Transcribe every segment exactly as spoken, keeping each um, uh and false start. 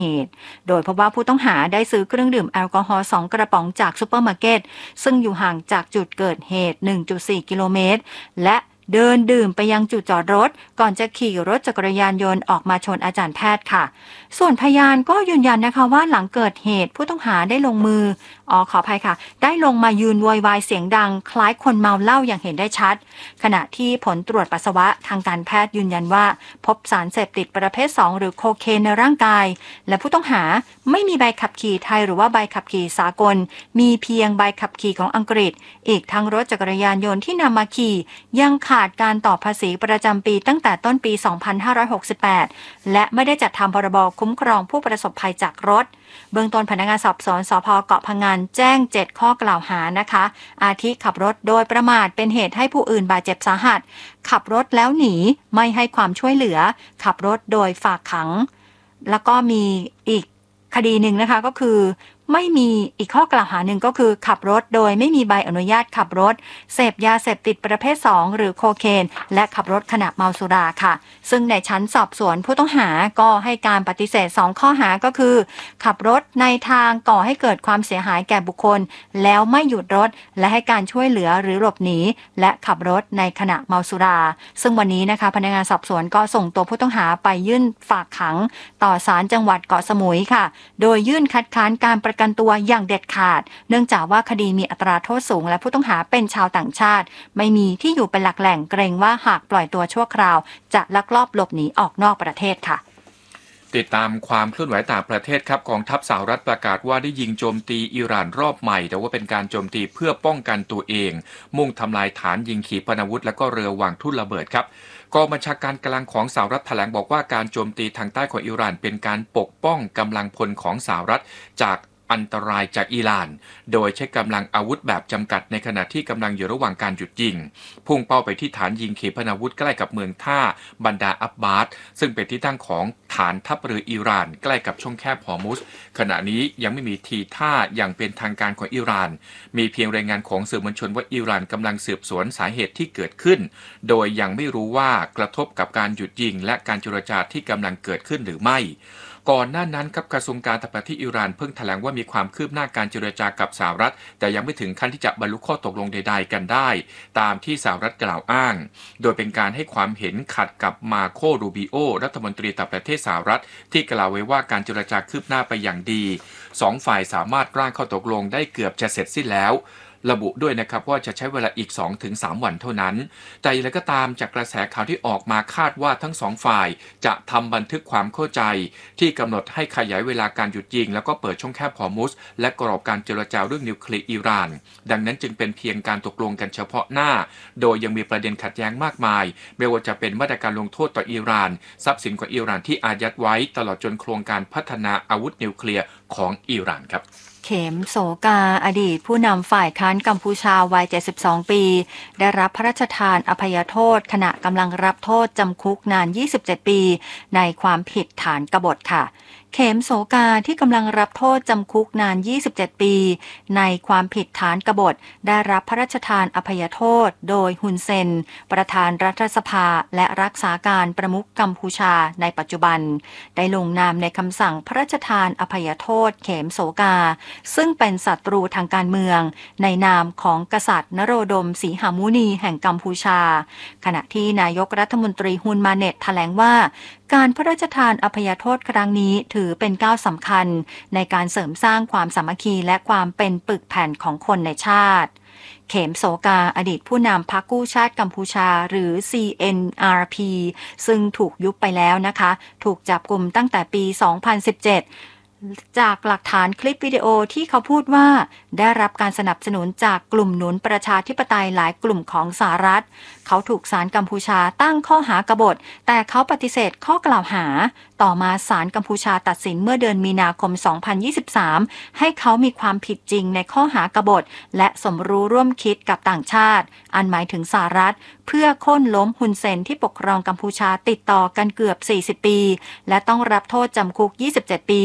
เหตุโดยพบว่าผู้ต้องหาได้ซื้อเครื่องดื่มแอลกอฮอล์สองกระป๋องจากซูเปอร์มาร์เก็ตซึ่งอยู่ห่างจากจุดเกิดเหตุ หนึ่งจุดสี่ กิโลเมตรและเดินดื่มไปยังจุดจอดรถก่อนจะขี่รถจักรยานยนต์ออกมาชนอาจารย์แพทย์ค่ะส่วนพยานก็ยืนยันนะคะว่าหลังเกิดเหตุผู้ต้องหาได้ลงมืออ๋อขออภัยค่ะได้ลงมายืนโวยวายเสียงดังคล้ายคนเมาเหล้าอย่างเห็นได้ชัดขณะที่ผลตรวจปัสสาวะทางการแพทย์ยืนยันว่าพบสารเสพติดประเภทสองหรือโคเคนในร่างกายและผู้ต้องหาไม่มีใบขับขี่ไทยหรือว่าใบขับขี่สากลมีเพียงใบขับขี่ของอังกฤษอีกทั้งรถจักรยานยนต์ที่นำมาขี่ยังขาดการต่อภาษีประจำปีตั้งแต่ต้นปีสองพันห้าร้อยหกสิบแปดและไม่ได้จัดทำพรบคุ้มครองผู้ประสบภัยจากรถเบื้องต้นพนักงานสอบสวนสภ.เกาะพะงันแจ้งเจ็ดข้อกล่าวหานะคะอาทิขับรถโดยประมาทเป็นเหตุให้ผู้อื่นบาดเจ็บสาหัสขับรถแล้วหนีไม่ให้ความช่วยเหลือขับรถโดยฝากขังแล้วก็มีอีกคดีหนึ่งนะคะก็คือไม่มีอีกข้อกล่าวหาหนึ่งก็คือขับรถโดยไม่มีใบอนุญาตขับรถเสพยาเสพติดประเภทสองหรือโคเคนและขับรถขณะเมาสุราค่ะซึ่งในชั้นสอบสวนผู้ต้องหาก็ให้การปฏิเสธสองข้อหาก็คือขับรถในทางก่อให้เกิดความเสียหายแก่บุคคลแล้วไม่หยุดรถและให้การช่วยเหลือหรือหลบหนีและขับรถในขณะเมาสุราซึ่งวันนี้นะคะพนักงานสอบสวนก็ส่งตัวผู้ต้องหาไปยื่นฝากขังต่อศาลจังหวัดเกาะสมุยค่ะโดยยื่นคัดค้านการประกันตัวอย่างเด็ดขาดเนื่องจากว่าคดีมีอัตราโทษสูงและผู้ต้องหาเป็นชาวต่างชาติไม่มีที่อยู่เป็นหลักแหล่งเกรงว่าหากปล่อยตัวชั่วคราวจะลักลอบหลบหนีออกนอกประเทศค่ะติดตามความเคลื่อนไหวต่างประเทศครับกองทัพสหรัฐประกาศว่าได้ยิงโจมตีอิหร่านรอบใหม่แต่ว่าเป็นการโจมตีเพื่อป้องกันตัวเองมุ่งทำลายฐานยิงขีปนาวุธและก็เรือวางทุ่นระเบิดครับกองบัญชาการกลางของสหรัฐแถลงบอกว่าการโจมตีทางใต้ของอิหร่านเป็นการปกป้องกำลังพลของสหรัฐจากอันตรายจากอิหร่านโดยใช้กำลังอาวุธแบบจำกัดในขณะที่กำลังอยู่ระหว่างการหยุดยิงพุ่งเป้าไปที่ฐานยิงขีปนาวุธใกล้กับเมืองท่าบันดาอับบาสซึ่งเป็นที่ตั้งของฐานทัพเรืออิหร่านใกล้กับช่องแคบฮอร์มุซขณะนี้ยังไม่มีทีท่าอย่างเป็นทางการของอิหร่านมีเพียงรายงานของสื่อมวลชนว่าอิหร่านกำลังสืบสวนสาเหตุที่เกิดขึ้นโดยยังไม่รู้ว่ากระทบกับการหยุดยิงและการเจรจาที่กำลังเกิดขึ้นหรือไม่ก่อนหน้านั้นครับกระทรวงการต่างประเทศอิหร่านเพิ่งแถลงว่ามีความคืบหน้าการเจรจากับสหรัฐแต่ยังไม่ถึงขั้นที่จะบรรลุข้อตกลงใดๆกันได้ตามที่สหรัฐกล่าวอ้างโดยเป็นการให้ความเห็นขัดกับมาโครูบิโอรัฐมนตรีต่างประเทศสหรัฐที่กล่าวไว้ว่าการเจรจาคืบหน้าไปอย่างดีสองฝ่ายสามารถร่างข้อตกลงได้เกือบจะเสร็จสิ้นแล้วระบุด้วยนะครับว่าจะใช้เวลาอีก สองถึงสาม วันเท่านั้นแต่อย่างไรก็ตามจากกระแสข่าวที่ออกมาคาดว่าทั้งสองฝ่ายจะทำบันทึกความเข้าใจที่กำหนดให้ขยายเวลาการหยุดยิงแล้วก็เปิดช่องแคบฮอร์มุซและกรอบการเจรจาเรื่องนิวเคลียร์อิหร่านดังนั้นจึงเป็นเพียงการตกลงกันเฉพาะหน้าโดยยังมีประเด็นขัดแย้งมากมายไม่ว่าจะเป็นมาตรการลงโทษต่ออิหร่านทรัพย์สินของอิหร่านที่อายัดไว้ตลอดจนโครงการพัฒนาอาวุธนิวเคลียร์ของอิหร่านครับเข็มโสกาอดีตผู้นำฝ่ายค้านกัมพูชาวัยเจ็ดสิบสองปีได้รับพระราชทานอภัยโทษขณะกำลังรับโทษจำคุกนานยี่สิบเจ็ดปีในความผิดฐานกบฏค่ะเข็มโสกาที่กำลังรับโทษจำคุกนานยี่สิบเจ็ดปีในความผิดฐานกบฏได้รับพระราชทานอภัยโทษโดยฮุนเซนประธานรัฐสภาและรักษาการประมุขกัมพูชาในปัจจุบันได้ลงนามในคำสั่งพระราชทานอภัยโทษเข็มโสกาซึ่งเป็นศัตรูทางการเมืองในนามของกษัตริย์นโรดมสีหมุนีแห่งกัมพูชาขณะที่นายกรัฐมนตรีฮุนมาเน็ตแถลงว่าการพระราชทานอภัยโทษครั้งนี้ถือเป็นก้าวสำคัญในการเสริมสร้างความสามัคคีและความเป็นปึกแผ่นของคนในชาติเข็มโสกาอดีตผู้นำพรรคกู้ชาติกัมพูชาหรือ ซี เอ็น อาร์ พี ซึ่งถูกยุบไปแล้วนะคะถูกจับกุมตั้งแต่ปี สองพันสิบเจ็ดจากหลักฐานคลิปวิดีโอที่เขาพูดว่าได้รับการสนับสนุนจากกลุ่มหนุนประชาธิปไตยหลายกลุ่มของสหรัฐเขาถูกศาลกัมพูชาตั้งข้อหากบฏแต่เขาปฏิเสธข้อกล่าวหาต่อมาศาลกัมพูชาตัดสินเมื่อเดือนมีนาคม สองพันยี่สิบสาม ให้เขามีความผิดจริงในข้อหากบฏและสมรู้ร่วมคิดกับต่างชาติอันหมายถึงสหรัฐเพื่อโค่นล้มฮุนเซนที่ปกครองกัมพูชาติดต่อกันเกือบสี่สิบปีและต้องรับโทษจำคุกยี่สิบเจ็ดปี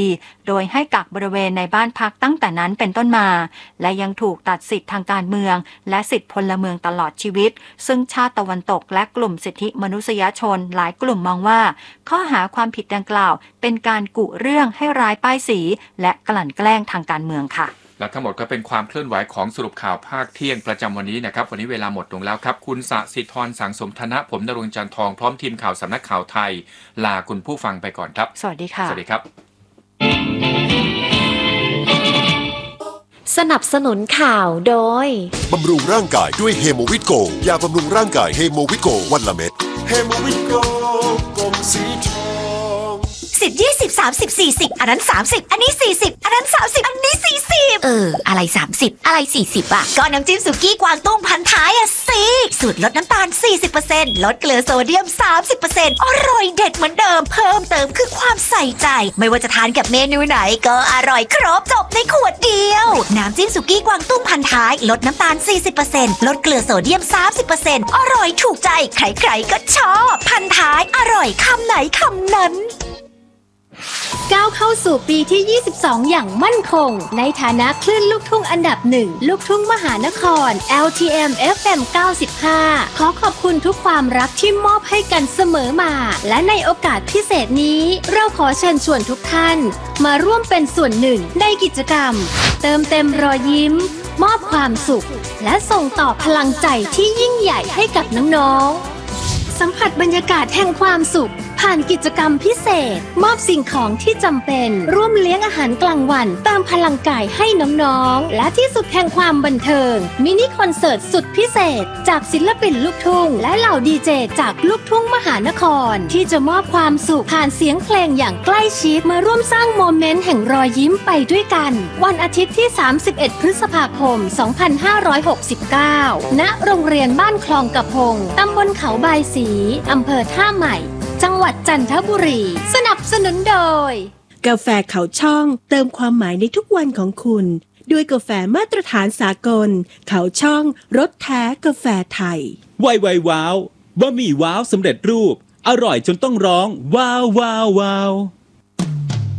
โดยให้กักบริเวณในบ้านพักตั้งแต่นั้นเป็นต้นมาและยังถูกตัดสิทธิ์ทางการเมืองและสิทธิพลเมืองตลอดชีวิตซึ่งชาติตะวันตกและกลุ่มสิทธิมนุษยชนหลายกลุ่มมองว่าข้อหาความผิดดังกล่าวเป็นการกุเรื่องให้ร้ายป้ายสีและกลั่นแกล้งทางการเมืองค่ะและทั้งหมดก็เป็นความเคลื่อนไหวของสรุปข่าวภาคเที่ยงประจำวันนี้นะครับวันนี้เวลาหมดลงแล้วครับคุณสศิธรสังสมธนะผมณรงค์จันทร์ทองพร้อมทีมข่าวสำนักข่าวไทยลาคุณผู้ฟังไปก่อนครับสวัสดีค่ะสวัสดีครับสนับสนุนข่าวโดยบำรุงร่างกายด้วยเฮโมวิตโกยาบำรุงร่างกายเฮโมวิตโกวันละเม็ดเฮโมวิตโกกลมสีทองสิบ ยี่สิบ สามสิบ สี่สิบอันนั้นสามสิบอันนี้สี่สิบอันนั้นสามสิบอันนี้สี่สิบเอออะไรสามสิบอะไรสี่สิบอ่ะก็น้ำจิ้มสุกี้กวางตุ้งพันท้ายอ่ะสิสูตรลดน้ำตาล สี่สิบเปอร์เซ็นต์ ลดเกลือโซเดียม สามสิบเปอร์เซ็นต์ อร่อยเด็ดเหมือนเดิมเพิ่มเติมคือความใส่ใจไม่ว่าจะทานกับเมนูไหนก็อร่อยครบจบในขวดเดียวน้ำจิ้มสุกี้กวางตุ้งพันท้ายลดน้ำตาล สี่สิบเปอร์เซ็นต์ ลดเกลือโซเดียม สามสิบเปอร์เซ็นต์ อร่อยถูกใจใครๆก็ชอบพันท้ายอร่อยคำไหนคำนั้นก้าวเข้าสู่ปีที่ยี่สิบสองอย่างมั่นคงในฐานะคลื่นลูกทุ่งอันดับหนึ่งลูกทุ่งมหานคร แอล ที เอ็ม เอฟ เอ็ม เก้าสิบห้าขอขอบคุณทุกความรักที่มอบให้กันเสมอมาและในโอกาสพิเศษนี้เราขอเชิญชวนทุกท่านมาร่วมเป็นส่วนหนึ่งในกิจกรรมเติมเต็มรอยยิ้มมอบความสุขและส่งต่อพลังใจที่ยิ่งใหญ่ให้กับน้องๆสัมผัสบรรยากาศแห่งความสุขผ่านกิจกรรมพิเศษมอบสิ่งของที่จำเป็นร่วมเลี้ยงอาหารกลางวันเติมพลังกายให้น้องๆและที่สุดแห่งความบันเทิงมินิคอนเสิร์ตสุดพิเศษจากศิลปินลูกทุ่งและเหล่าดีเจจากลูกทุ่งมหานครที่จะมอบความสุขผ่านเสียงเพลงอย่างใกล้ชิดมาร่วมสร้างโมเมนต์แห่งรอยยิ้มไปด้วยกันวันอาทิตย์ที่สามสิบเอ็ดพฤษภาคมสองพันห้าร้อยหกสิบเก้าณโรงเรียนบ้านคลองกระพงตำบลเขาบายศรีอำเภอท่าใหม่จังหวัดจันทบุรีสนับสนุนโดยกาแฟเขาช่องเติมความหมายในทุกวันของคุณด้วยกาแฟมาตรฐานสากลเขาช่องรสแท้กาแฟไทยไวไวว้าวบะหมี่ว้าวสำเร็จรูปอร่อยจนต้องร้องว้าวว้าวว้าว